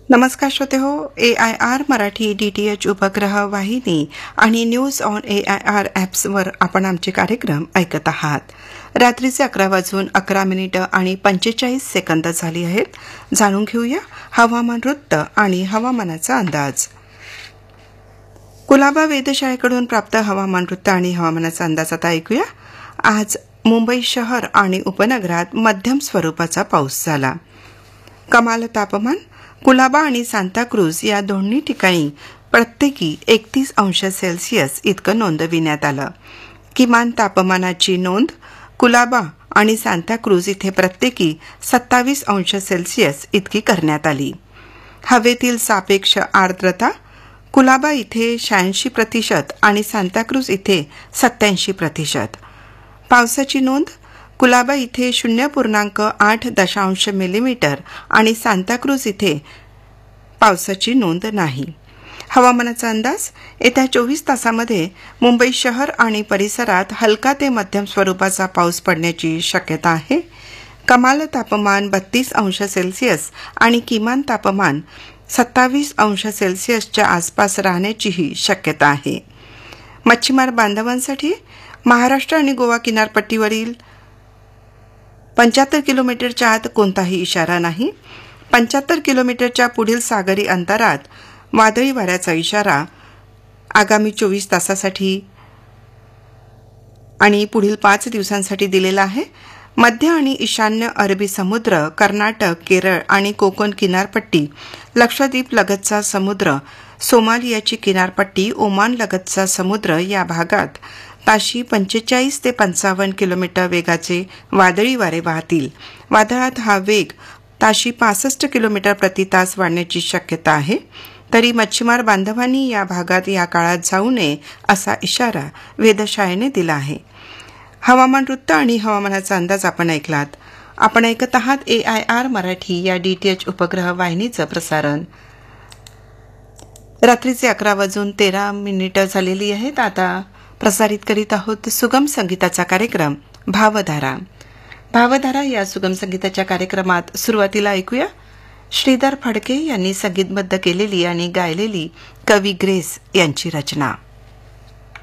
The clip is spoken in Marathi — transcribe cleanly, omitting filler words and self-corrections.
नमस्कार श्रोते हो. AIR मराठी DTH उपग्रह वाहिनी आणि न्यूज ऑन AIR ॲप्सवर आपण आमचे कार्यक्रम ऐकत आहात. रात्रीचे 11:11 आणि 45 सेकंद झाली आहेत. जाणून घेऊया हवामान वृत्त आणि हवामानाचा अंदाज. कुलाबा वेधशाळेकडून प्राप्त हवामान वृत्त आणि हवामानाचा अंदाज आता ऐकूया. आज मुंबई शहर आणि उपनगरात मध्यम स्वरूपाचा पाऊस झाला. कमाल तापमान कुलाबा आणि सांताक्रूज या दोन्ही ठिकाणी प्रत्येकी 31 अंश सेल्सिअस इतकं नोंदविण्यात आलं. किमान तापमानाची नोंद कुलाबा आणि सांताक्रूज इथे प्रत्येकी 27 अंश सेल्सिअस इतकी करण्यात आली. हवेतील सापेक्ष आर्द्रता कुलाबा इथे 86% आणि सांताक्रूज इथे 87%. पावसाची नोंद कुलाबा इथे 0.8 मिलीमीटर आणि सांताक्रूज इथे पावसाची नोंद नाही. हवामानाचा अंदाज. येत्या 24 तासामध्ये मुंबई शहर आणि परिसरात हलका ते मध्यम स्वरूपाचा पाऊस पडण्याची शक्यता आहे. कमाल तापमान 32 अंश सेल्सिअस आणि किमान तापमान 27 अंश सेल्सिअसच्या आसपास राहण्याचीही शक्यता आहे. मच्छीमार बांधवांसाठी महाराष्ट्र आणि गोवा किनारपट्टीवरील 75 किलोमीटरच्या आत कोणताही इशारा नाही. 75 किलोमीटरच्या पुढील सागरी अंतरात वादळी वाऱ्याचा इशारा आगामी 24 तासासाठी आणि पुढील 5 दिवसांसाठी दिलेला आहे. मध्य आणि ईशान्य अरबी समुद्र, कर्नाटक, केरळ आणि कोकण किनारपट्टी, लक्षद्वीप लगतचा समुद्र, सोमालियाची किनारपट्टी, ओमान लगतचा समुद्र या भागात ताशी 45 ते 55 किलोमीटर वेगाचे वादळी वारे वाहतील. वादळात हा वेग ताशी 65 किलोमीटर प्रति तास वाढण्याची शक्यता आहे. तरी मच्छीमार बांधवांनी या भागात या काळात जाऊ नये असा इशारा वेधशाळेने दिला आहे. हवामान वृत्त आणि हवामानाचा अंदाज आपण ऐकलात. आपण ऐकत आहात AIR मराठी या DTH उपग्रह वाहिनीचं प्रसारण. रात्रीचे 11:13 झालेली आहेत. आता प्रसारित करीत आहोत सुगम संगीताचा कार्यक्रम भावधारा. भावधारा या सुगम संगीताच्या कार्यक्रमात सुरुवातीला ऐकूया श्रीधर फडके यांनी संगीतबद्ध केलेली आणि गायलेली कवी ग्रेस यांची रचना.